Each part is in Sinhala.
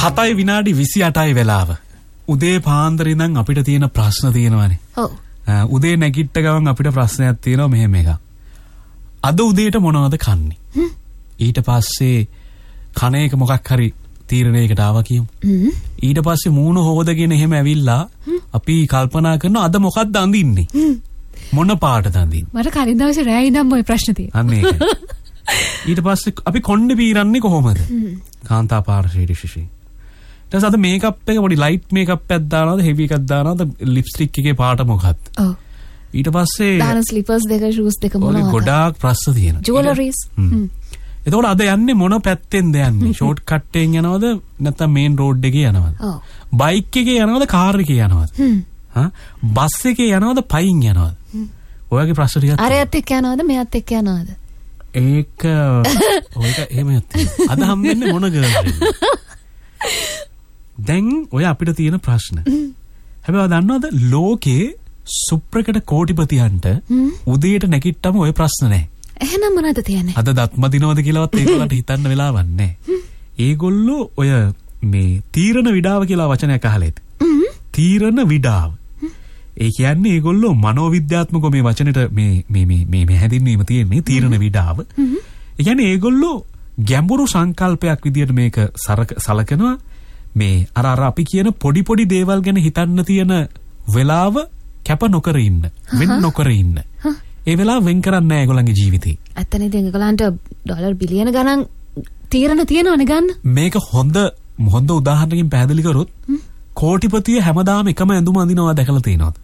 7:28 වෙලාව. උදේ පාන්දර ඉඳන් අපිට තියෙන ප්‍රශ්න තියෙනවානේ. ඔව්. උදේ නැගිට ගමන් අපිට ප්‍රශ්නයක් තියෙනවා මෙහෙම එකක්. අද උදේට මොනවද කන්නේ? ඊට පස්සේ කන එක මොකක් හරි තීරණයකට ආවා කියමු. ඊට පස්සේ මූණ හොදගෙන එහෙම ඇවිල්ලා අපි කල්පනා කරනවා අද මොකක්ද අඳින්නේ? මොන පාටද අඳින්නේ? මට කලින් දවසේ රෑ ඉඳන් ওই ප්‍රශ්න තියෙනවා. අන්න ඒක. ඊට පස්සේ අපි කොණ්ඩේ පීරන්නේ කොහොමද? කාන්තා පාර්ශ්වයේ විශේෂයෙන්. ඊට පස්සේ අද මේකප් එක පොඩි ලයිට් මේකප් එකක් දානවද හෙවි එකක් දානවද ලිප්ස්ටික් එකේ පාට මොකක්ද? ඔව්. ඊට පස්සේ දාන ස්ලිපර්ස් දෙක ෂූස් දෙක මොනවද? ගොඩාක් ප්‍රශ්න තියෙනවා. ජුවලරීස්. එතකොට අද යන්නේ මොන පැත්තෙන්ද යන්නේ? ෂෝට් කට් එකෙන් යනවද නැත්නම් මේන් රෝඩ් එකේ යනවද? ඔව්. බයික් එකේ යනවද කාර් එකේ යනවද? බස් එකේ යනවද පයින් යනවද? ඔයගේ ප්‍රශ්න ටිකක් අරයත් එක්ක යනවද මෙයත් එක්ක යනවද? ඒක ඔයක එහෙම යන්නේ. අද හම්බෙන්නේ මොන ගර්ල්ද? දැන් ඔය අපිට තියෙන ප්‍රශ්න. හැබැයි දන්නවද ලෝකේ සුප්‍රකට කෝටිපතියන්ට උදේට නැගිට්ටම ඔය ප්‍රශ්න නැහැ. එහෙනම් මොනවද තියෙන්නේ? අද දත්ම දිනවද කියලාවත් ඒගොල්ලන්ට හිතන්න වෙලාවක් නැහැ. ඒගොල්ලෝ ඔය මේ තීරණ විඩාව කියලා වචනයක් අහලා ඇති. තීරණ විඩාව. ඒ කියන්නේ ඒගොල්ලෝ මනෝවිද්‍යාත්මක මේ වචනෙට මේ හැදින්වීම තියෙන්නේ තීරණ විඩාව. ඒ කියන්නේ ඒගොල්ලෝ ගැඹුරු සංකල්පයක් විදියට මේක සලකනවා. මේ අර අපි කියන පොඩි දේවල් ගැන හිතන්න තියෙන වෙලාව කැප නොකර ඉන්න, වෙන් නොකර ඉන්න. ඒ වෙලාව වෙන් කරන්නේ නැහැ ඒගොල්ලන්ගේ ජීවිතේ. ඇත්තනේ දැන් ඒගොල්ලන්ට ඩොලර් බිලියන ගණන් තීරණ තියෙනවනේ ගන්න. මේක හොඳ උදාහරණකින් පැහැදිලි කරොත් කෝටිපතිය හැමදාම එකම ඇඳුම අඳිනවා දැකලා තියෙනවද?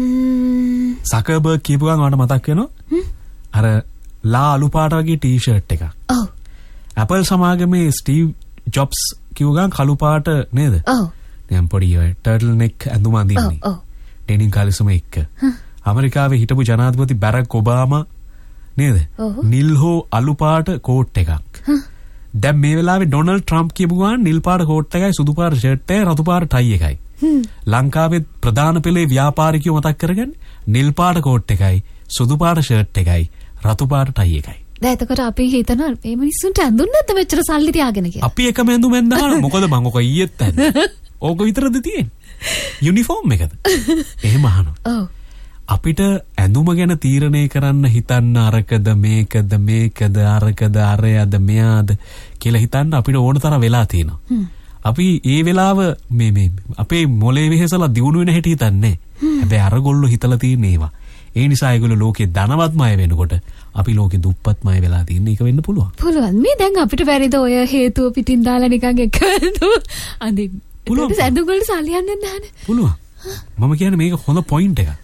සකර්බර්ග් කියපු ගමන් මට මතක් වෙනවා. අර ලා අලු පාට වගේ ටී-ෂර්ට් එකක්. ඔව්. Apple සමාගමේ ස්ටීව් ජොබ්ස් කියපු ගමන් කළු පාට නේද? ඔව්. දැන් පොඩි ටර්ටල් නෙක් ඇඳුම අඳින්නේ. ඔව්. ඩෙනිම් කාලිසම එක්ක. ඇමරිකාවේ හිටපු ජනාධිපති බැරක් ඔබාමා නේද? නිල් හෝ අලු පාට කෝට් එකක්. දැන් මේ වෙලාවේ ඩොනල්ඩ් ට්‍රම්ප් කියපු ගමන් නිල් පාට කෝට් එකයි සුදු පාට ෂර්ට් එකයි රතු පාට ටයි එකයි. ලංකාවේ ප්‍රධාන පෙළේ ව්‍යාපාරිකයෝ මතක් කරගන්නේ නිල් පාට කෝට් එකයි සුදු පාට ෂර්ට් එකයි රතු පාට ටයි එකයි. දැන් එතකොට අපි හිතනවා මේ මිනිස්සුන්ට ඇඳුන්නේ නැද්ද මෙච්චර සල්ලි තියාගෙන කියලා. අපි එකම ඇඳුම ඇඳනවා මොකද මං ඔක ඊයේත් ඇඳ. ඕක විතරද තියෙන්නේ? යුනිෆෝම් එකද? එහෙම අහනවා. ඔව්. අපිට ඇඳුම ගැන තීරණය කරන්න හිතන්න අරකද මේකද අරකද අරයද මෙයාද කියලා හිතන්න අපිට ඕන තරම් වෙලා තියෙනවා. අපි ඒ වෙලාව මේ අපේ මොලේ වෙහෙසලා දියුණු වෙන හැටි හිතන්නේ. හැබැයි අරගොල්ලෝ හිතලා තියෙන ඒවා. ඒ නිසා ඒගොල්ලෝ ලෝකේ ධනවත්මය වෙනකොට අපි ලෝකේ දුප්පත්මය වෙලා තියෙන එක වෙන්න පුළුවන්. පුළුවන්. මේ දැන් අපිට බැරිද ඔය හේතුව පිටින් දාලා නිකන් එක අඳින්න. පුළුවන්. ඇඳුම් වල සල්ලි යන්නේ නැහැ. පුළුවන්. මම කියන්නේ මේක හොඳ පොයින්ට් එකක්.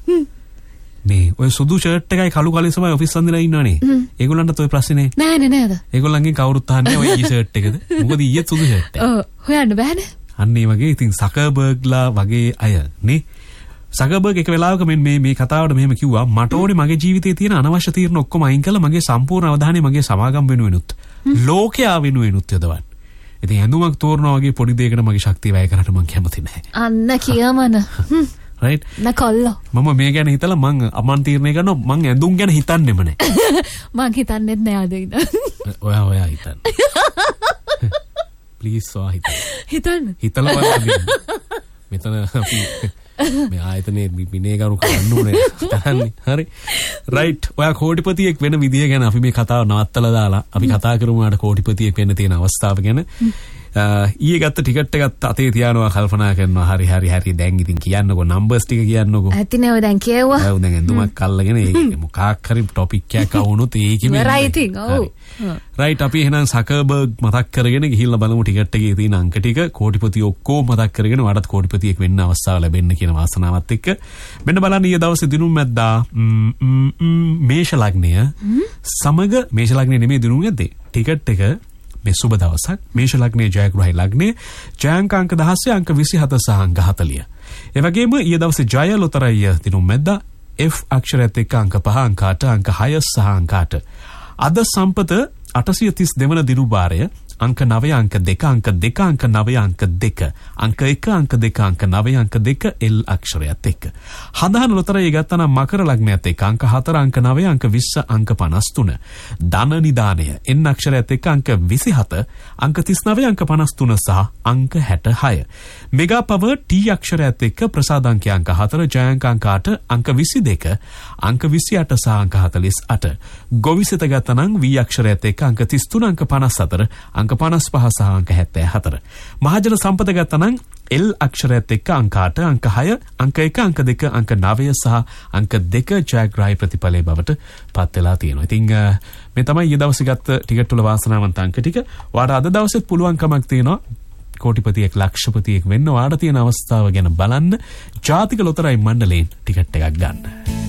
මේ ඔය සුදු ෂර්ට් එකයි කළු කලිසමයි ඔෆිස් අඳිලා ඉන්නවනේ. ඒගොල්ලන්ට ඔය ප්‍රශ්නේ නෑ නේද? ඒගොල්ලන්ගෙන් කවුරුත් අහන්නේ ඔය ෂර්ට් එකද? මොකද ඊයේ සුදු ෂර්ට් එක. ඔව් හොයන්න බෑනේ. අන්න ඒ වගේ ඉතින් සකර්බර්ග්ලා වගේ අය නේ. සකර්බර්ග් එක වෙලාවක මේ කතාවට මෙහෙම කිව්වා මට ඕනේ මගේ ජීවිතේ තියෙන අනවශ්‍ය තීරණ ඔක්කොම අයින් කරලා මගේ සම්පූර්ණ අවධානය මගේ සමාගම් වෙනුවෙනුත් ලෝකයා වෙනුවෙනුත් යොදවන්න. ඉතින් ඇඳුමක් තෝරනවා වගේ පොඩි දෙයකට මගේ ශක්තිය වැය කරන්න මම කැමති නැහැ. අන්න කියමන. right නකොල්ලෝ මම මේ ගැන හිතලා මං අමන් තීරණය කරනවා මං ඇඳුම් ගැන හිතන්නෙම නැහැ. මං හිතන්නෙත් නෑ අද ඉඳන්. ඔයා හිතන්න. ප්ලීස් ඔයා හිතන්න. හිතලා බලන්න. මෙතන අපි මේ ආයතනයේ විනය ගරු කරන්න ඕනේ තහන්නේ. හරි. රයිට්. ඔයා කෝටිපතියෙක් වෙන විදිය ගැන අපි මේ කතාව නවත්තලා දාලා අපි කතා කරමු ආට කෝටිපතියෙක් වෙන්න තියෙන අවස්ථාව ගැන. ඊයේ ගත්ත ටිකට් එකත් අතේ තියානවා කල්පනා කරනවා හරි දැන් ඉතින් කියන්නකෝ නම්බර්ස් ටික කියන්නකෝ. ඇතිනේ ඔය දැන් කියවුවා. ඔව් දැන් ඇඳුමක් අල්ලගෙන ඒක මොකක් හරි ටොපික් එකක් આવුනොත් ඒකෙම ඉවරයි ඉතින්. ඔව්. රයිට් අපි එහෙනම් සකර්බර්ග් මතක් කරගෙන ගිහිල්ලා බලමු ටිකට් එකේ තියෙන අංක ටික කෝටිපති ඔක්කොම මතක් කරගෙන වඩාත් කෝටිපතියෙක් වෙන්න අවස්ථාව ලැබෙන්න කියන වාසනාවත් එක්ක මෙන්න බලන්න ඊයේ දවසේ දිනුම් මැද්දා මේෂ ලග්නය සමග මේෂ ලග්නය නෙමෙයි දිනුම් යද්දී ටිකට් එක මේ සුබ දවසක් මේෂ ලග්නයේ ජයග්‍රහයි ලග්නයේ ජයාංක අංක 16 අංක 27 සහ අංක 40. ඒ වගේම ඊයේ දවසේ ජය ලොතරැය දිනුම් මැද්දා F අක්ෂරයත් එක්ක අංක 5 අංක 8 අංක 6 සහ අංක 8. අද සම්පත 832 වන දිනුබාරය අංක 9 අංක 2 අංක 2 අංක 9 අංක 2 අංක 1 අංක 2 අංක 9 අංක 2 L අක්ෂරයත් එක්ක. හඳහන් ලොතරැයි ගත්තනම් මකර ලග්නයත් එක්ක අංක 4 අංක 9 අංක 20 අංක 53. ධන නිදානය N අක්ෂරයත් එක්ක අංක 27 අංක 39 අංක 53 සහ අංක 66. මෙගා පවර් T අක්ෂරයත් එක්ක ප්‍රසාද අංක 4 ජයාංක අංක 8 අංක 22 අංක 28 සහ අංක 48. ගොවිසෙත ගත්තනම් V අක්ෂරයත් එක්ක අංක 33 අංක 54 අංක 55 සහ අංක 74. මහජන සම්පත ගත්තනම් L අක්ෂරයත් එක්ක අංක 8 අංක 6 අංක 1 අංක 2 අංක 9 සහ අංක 2 ජයග්‍රාහී ප්‍රතිඵලයේ බවට පත් වෙලා තියෙනවා. ඉතින් මේ තමයි ඊයේ දවසේ ගත්ත ටිකට් වල වාසනාවන්ත අංක ටික. ඔයාලට අද දවසෙත් පුළුවන්කමක් තියෙනවා කෝටිපතියෙක් ලක්ෂපතියෙක් වෙන්න. ඔයාලට තියෙන අවස්ථාව ගැන බලන්න ජාතික ලොතරැයි මණ්ඩලයෙන් ටිකට් එකක් ගන්න.